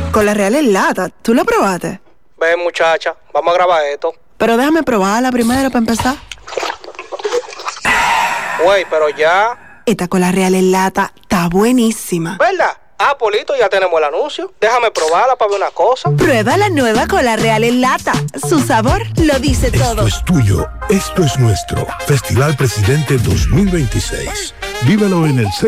Cola Real en lata, ¿tú la probaste? Ven, muchacha, vamos a grabar esto. Pero déjame probarla primero para empezar. Güey, pero ya... Esta Cola Real en lata está buenísima. ¿Verdad? Ah, Polito, ya tenemos el anuncio. Déjame probarla para ver una cosa. Prueba la nueva Cola Real en lata. Su sabor lo dice todo. Esto es tuyo, esto es nuestro. Festival Presidente 2026. Vívelo en el